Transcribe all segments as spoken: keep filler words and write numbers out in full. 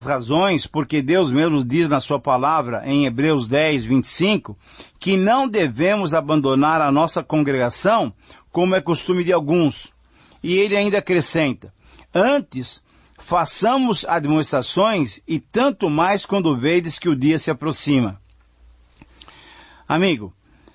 razões porque Deus mesmo diz na sua palavra, em Hebreus dez, vinte e cinco, que não devemos abandonar a nossa congregação, como é costume de alguns. E ele ainda acrescenta, antes, façamos admoestações e tanto mais quando vedes que o dia se aproxima. Amigo,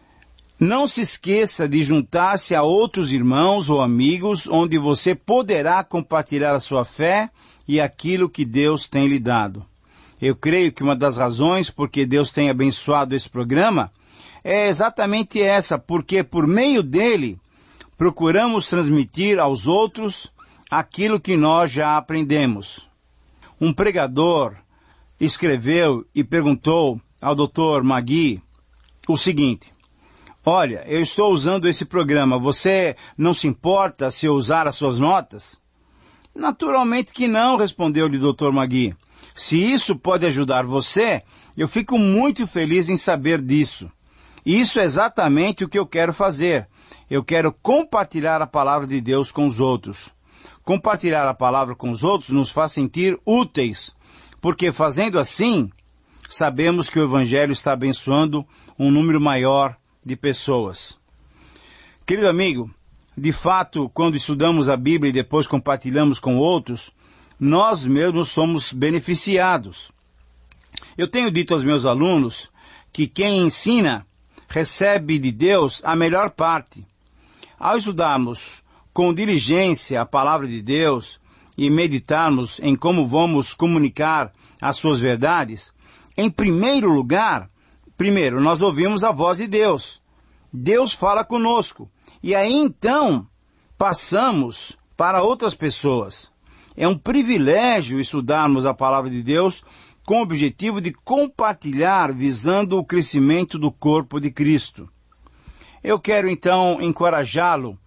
não se esqueça de juntar-se a outros irmãos ou amigos onde você poderá compartilhar a sua fé e aquilo que Deus tem lhe dado. Eu creio que uma das razões por que Deus tem abençoado esse programa é exatamente essa, porque por meio dele procuramos transmitir aos outros aquilo que nós já aprendemos. Um pregador escreveu e perguntou ao doutor Magui o seguinte, olha, eu estou usando esse programa, você não se importa se eu usar as suas notas? Naturalmente que não, respondeu-lhe o doutor Magui. Se isso pode ajudar você, eu fico muito feliz em saber disso. Isso é exatamente o que eu quero fazer. Eu quero compartilhar a palavra de Deus com os outros. Compartilhar a palavra com os outros nos faz sentir úteis, porque fazendo assim, sabemos que o Evangelho está abençoando um número maior de pessoas. Querido amigo, de fato, quando estudamos a Bíblia e depois compartilhamos com outros, nós mesmos somos beneficiados. Eu tenho dito aos meus alunos que quem ensina recebe de Deus a melhor parte. Ao estudarmos com diligência a palavra de Deus e meditarmos em como vamos comunicar as suas verdades, em primeiro lugar, primeiro, nós ouvimos a voz de Deus. Deus fala conosco. E aí então, passamos para outras pessoas. É um privilégio estudarmos a palavra de Deus com o objetivo de compartilhar, visando o crescimento do corpo de Cristo. Eu quero então encorajá-lo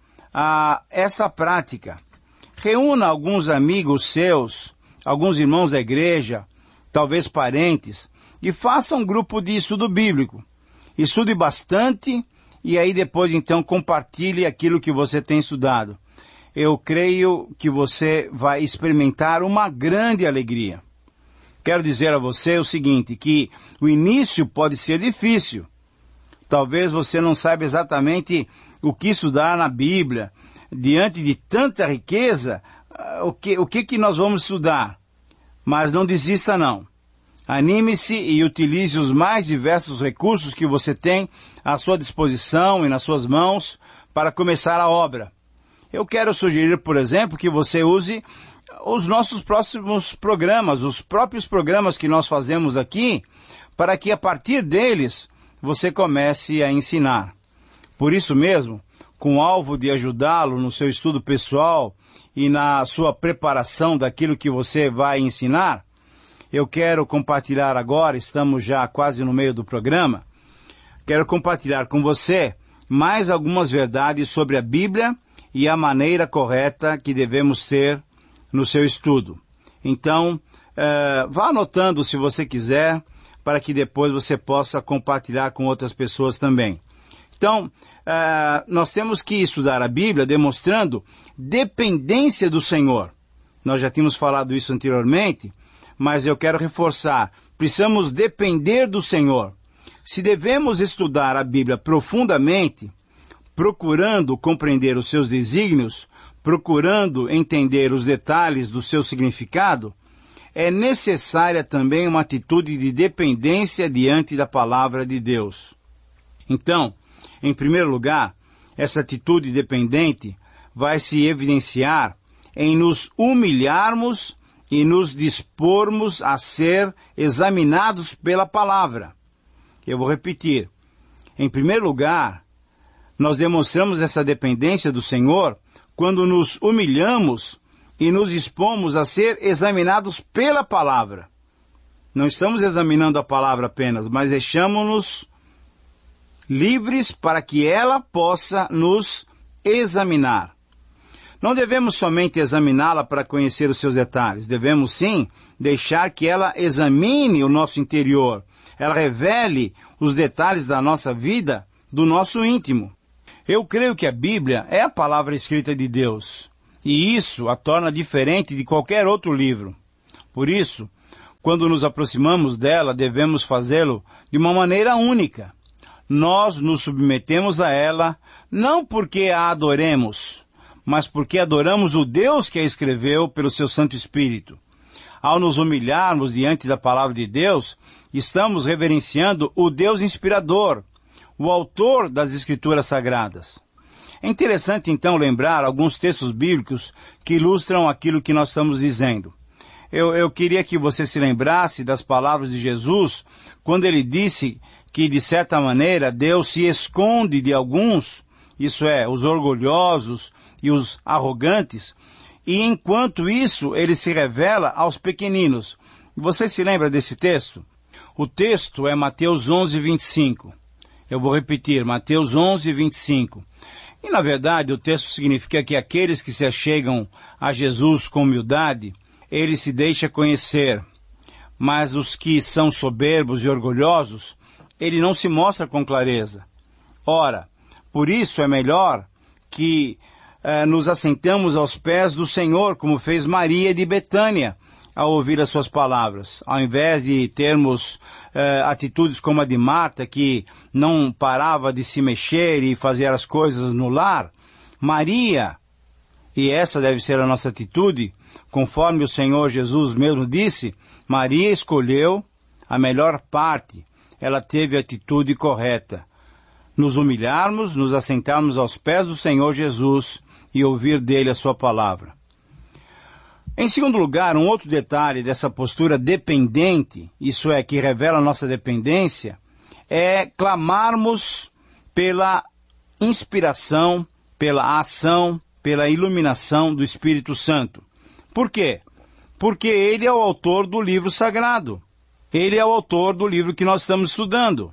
a essa prática. Reúna alguns amigos seus, alguns irmãos da igreja, talvez parentes, e faça um grupo de estudo bíblico. Estude bastante e aí depois então compartilhe aquilo que você tem estudado. Eu creio que você vai experimentar uma grande alegria. Quero dizer a você o seguinte, que o início pode ser difícil. Talvez você não saiba exatamente o que estudar na Bíblia. Diante de tanta riqueza, o que, o que, que nós vamos estudar? Mas não desista não. Anime-se e utilize os mais diversos recursos que você tem à sua disposição e nas suas mãos para começar a obra. Eu quero sugerir, por exemplo, que você use os nossos próximos programas, os próprios programas que nós fazemos aqui, para que a partir deles você comece a ensinar. Por isso mesmo, com o alvo de ajudá-lo no seu estudo pessoal e na sua preparação daquilo que você vai ensinar, eu quero compartilhar agora, estamos já quase no meio do programa, quero compartilhar com você mais algumas verdades sobre a Bíblia e a maneira correta que devemos ter no seu estudo. Então, eh, vá anotando se você quiser, para que depois você possa compartilhar com outras pessoas também. Então, eh, nós temos que estudar a Bíblia demonstrando dependência do Senhor. Nós já tínhamos falado isso anteriormente, mas eu quero reforçar, precisamos depender do Senhor. Se devemos estudar a Bíblia profundamente, procurando compreender os seus desígnios, procurando entender os detalhes do seu significado, é necessária também uma atitude de dependência diante da palavra de Deus. Então, em primeiro lugar, essa atitude dependente vai se evidenciar em nos humilharmos e nos dispormos a ser examinados pela palavra. Eu vou repetir. Em primeiro lugar, nós demonstramos essa dependência do Senhor quando nos humilhamos e nos dispomos a ser examinados pela palavra. Não estamos examinando a palavra apenas, mas deixamos-nos livres para que ela possa nos examinar. Não devemos somente examiná-la para conhecer os seus detalhes. Devemos, sim, deixar que ela examine o nosso interior. Ela revele os detalhes da nossa vida, do nosso íntimo. Eu creio que a Bíblia é a palavra escrita de Deus. E isso a torna diferente de qualquer outro livro. Por isso, Quando nos aproximamos dela, devemos fazê-lo de uma maneira única. Nós nos submetemos a ela, não porque a adoremos, mas porque adoramos o Deus que a escreveu pelo seu Santo Espírito. Ao nos humilharmos diante da palavra de Deus, estamos reverenciando o Deus inspirador, o autor das Escrituras Sagradas. É interessante então lembrar alguns textos bíblicos que ilustram aquilo que nós estamos dizendo. Eu, eu queria que você se lembrasse das palavras de Jesus, quando ele disse que, de certa maneira, Deus se esconde de alguns, isso é, os orgulhosos e os arrogantes, e enquanto isso, ele se revela aos pequeninos. Você se lembra desse texto? O texto é Mateus onze, vinte e cinco. Eu vou repetir, Mateus onze, vinte e cinco. E, na verdade, o texto significa que aqueles que se achegam a Jesus com humildade, ele se deixa conhecer. Mas os que são soberbos e orgulhosos, ele não se mostra com clareza. Ora, por isso é melhor que eh, nos assentamos aos pés do Senhor, como fez Maria de Betânia, ao ouvir as suas palavras. Ao invés de termos eh, atitudes como a de Marta, que não parava de se mexer e fazer as coisas no lar, Maria, e essa deve ser a nossa atitude, conforme o Senhor Jesus mesmo disse, Maria escolheu a melhor parte, ela teve a atitude correta. Nos humilharmos, nos assentarmos aos pés do Senhor Jesus e ouvir dele a sua palavra. Em segundo lugar, um outro detalhe dessa postura dependente, isso é, que revela a nossa dependência, é clamarmos pela inspiração, pela ação, pela iluminação do Espírito Santo. Por quê? Porque ele é o autor do livro sagrado. Ele é o autor do livro que nós estamos estudando.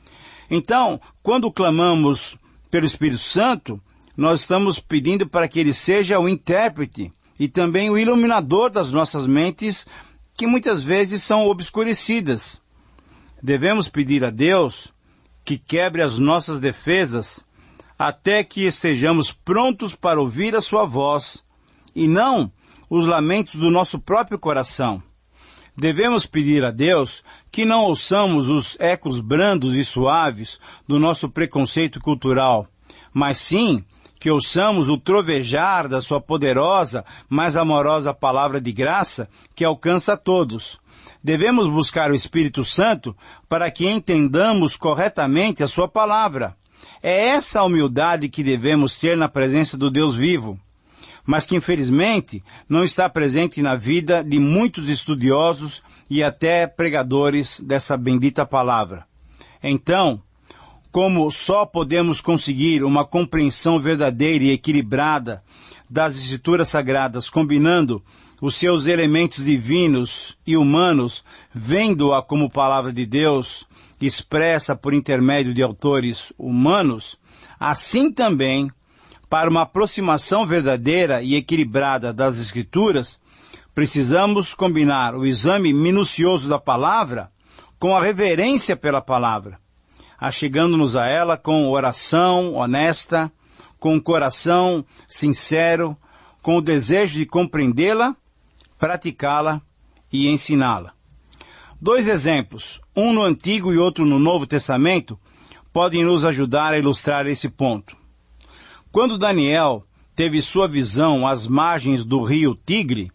Então, quando clamamos pelo Espírito Santo, nós estamos pedindo para que ele seja o intérprete e também o iluminador das nossas mentes, que muitas vezes são obscurecidas. Devemos pedir a Deus que quebre as nossas defesas até que estejamos prontos para ouvir a sua voz e não os lamentos do nosso próprio coração. Devemos pedir a Deus que não ouçamos os ecos brandos e suaves do nosso preconceito cultural, mas sim que ouçamos o trovejar da sua poderosa, mas amorosa palavra de graça que alcança a todos. Devemos buscar o Espírito Santo para que entendamos corretamente a sua palavra. É essa a humildade que devemos ter na presença do Deus vivo, mas que infelizmente não está presente na vida de muitos estudiosos e até pregadores dessa bendita palavra. Então, como só podemos conseguir uma compreensão verdadeira e equilibrada das Escrituras Sagradas, combinando os seus elementos divinos e humanos, vendo-a como palavra de Deus, expressa por intermédio de autores humanos, assim também, para uma aproximação verdadeira e equilibrada das Escrituras, precisamos combinar o exame minucioso da palavra com a reverência pela palavra, achegando-nos a ela com oração honesta, com um coração sincero, com o desejo de compreendê-la, praticá-la e ensiná-la. Dois exemplos, um no Antigo e outro no Novo Testamento, podem nos ajudar a ilustrar esse ponto. Quando Daniel teve sua visão às margens do rio Tigre,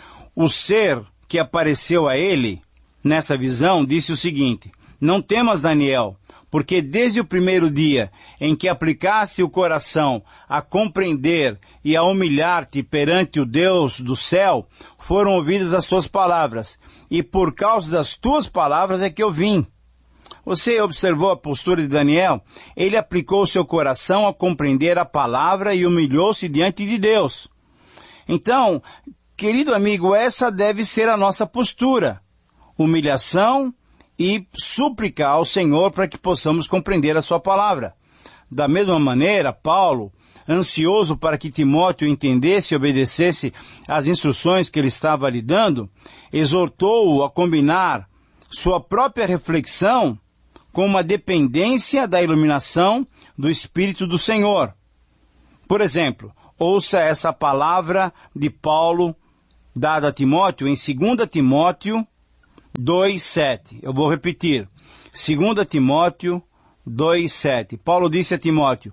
o ser que apareceu a ele nessa visão disse o seguinte: não temas, Daniel, porque desde o primeiro dia em que aplicaste o coração a compreender e a humilhar-te perante o Deus do céu, foram ouvidas as tuas palavras, e por causa das tuas palavras é que eu vim. Você observou a postura de Daniel? Ele aplicou o seu coração a compreender a palavra e humilhou-se diante de Deus. Então, querido amigo, essa deve ser a nossa postura. Humilhação e súplica ao Senhor para que possamos compreender a sua palavra. Da mesma maneira, Paulo, ansioso para que Timóteo entendesse e obedecesse às instruções que ele estava lhe dando, exortou-o a combinar sua própria reflexão com uma dependência da iluminação do Espírito do Senhor. Por exemplo, ouça essa palavra de Paulo dada a Timóteo em dois Timóteo, dois, sete. Eu vou repetir. Segunda Timóteo dois, sete. Paulo disse a Timóteo: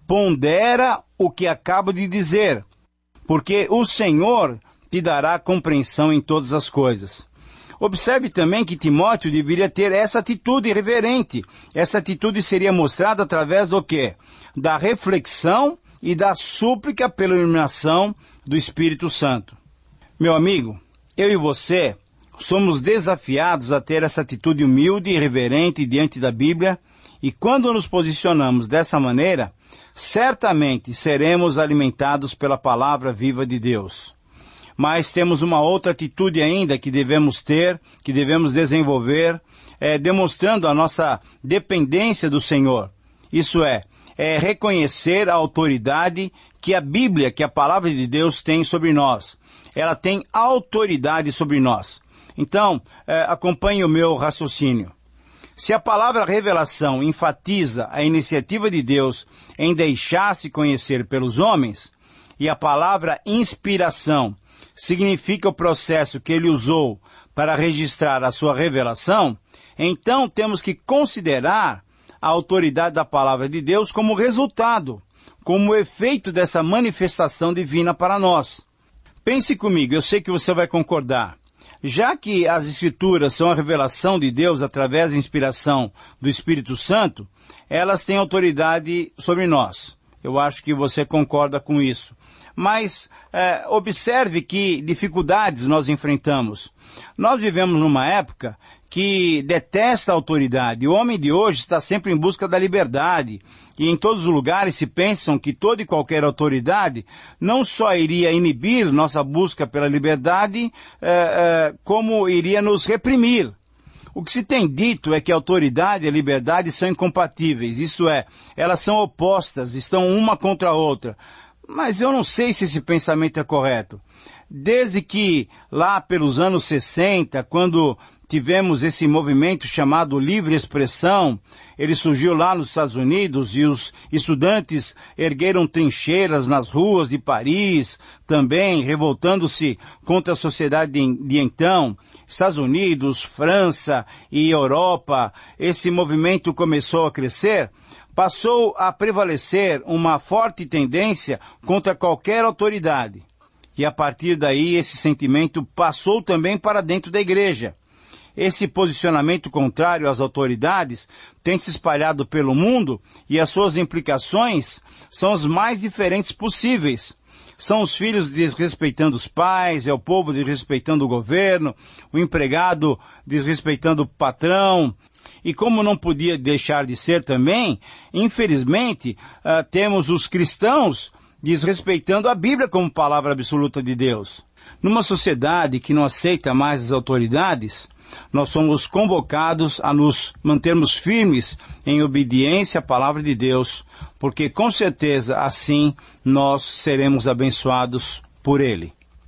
pondera o que acabo de dizer, porque o Senhor te dará compreensão em todas as coisas. Observe também que Timóteo deveria ter essa atitude reverente. Essa atitude seria mostrada através do quê? Da reflexão e da súplica pela iluminação do Espírito Santo. Meu amigo, eu e você somos desafiados a ter essa atitude humilde e reverente diante da Bíblia, e quando nos posicionamos dessa maneira, certamente seremos alimentados pela palavra viva de Deus. Mas temos uma outra atitude ainda que devemos ter, que devemos desenvolver, é, demonstrando a nossa dependência do Senhor. Isso é, é reconhecer a autoridade que a Bíblia, que a palavra de Deus tem sobre nós. Ela tem autoridade sobre nós. Então, é, acompanhe o meu raciocínio. Se a palavra revelação enfatiza a iniciativa de Deus em deixar-se conhecer pelos homens, e a palavra inspiração significa o processo que ele usou para registrar a sua revelação, então temos que considerar a autoridade da palavra de Deus como resultado, como efeito dessa manifestação divina para nós. Pense comigo, eu sei que você vai concordar. Já que as Escrituras são a revelação de Deus através da inspiração do Espírito Santo, elas têm autoridade sobre nós. Eu acho que você concorda com isso. Mas é, observe que dificuldades nós enfrentamos. Nós vivemos numa época que detesta a autoridade. O homem de hoje está sempre em busca da liberdade. E em todos os lugares se pensam que toda e qualquer autoridade não só iria inibir nossa busca pela liberdade, é, é, como iria nos reprimir. O que se tem dito é que a autoridade e a liberdade são incompatíveis. Isso é, elas são opostas, estão uma contra a outra. Mas eu não sei se esse pensamento é correto. Desde que lá pelos anos sessenta, quando tivemos esse movimento chamado livre expressão, ele surgiu lá nos Estados Unidos e os estudantes ergueram trincheiras nas ruas de Paris, também revoltando-se contra a sociedade de, de então. Estados Unidos, França e Europa, esse movimento começou a crescer. Passou a prevalecer uma forte tendência contra qualquer autoridade. E a partir daí esse sentimento passou também para dentro da igreja. Esse posicionamento contrário às autoridades tem se espalhado pelo mundo e as suas implicações são as mais diferentes possíveis. São os filhos desrespeitando os pais, é o povo desrespeitando o governo, o empregado desrespeitando o patrão. E como não podia deixar de ser também, infelizmente, uh, temos os cristãos desrespeitando a Bíblia como palavra absoluta de Deus. Numa sociedade que não aceita mais as autoridades, nós somos convocados a nos mantermos firmes em obediência à palavra de Deus, porque com certeza assim nós seremos abençoados por Ele.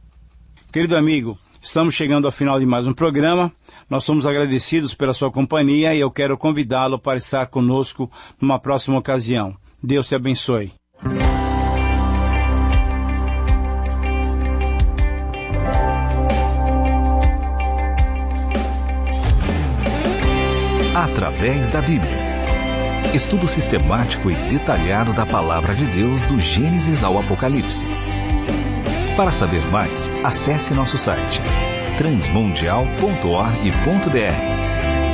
Querido amigo, estamos chegando ao final de mais um programa. Nós somos agradecidos pela sua companhia e eu quero convidá-lo para estar conosco numa próxima ocasião. Deus te abençoe. Através da Bíblia. Estudo sistemático e detalhado da Palavra de Deus do Gênesis ao Apocalipse. Para saber mais, acesse nosso site transmundial ponto org ponto br.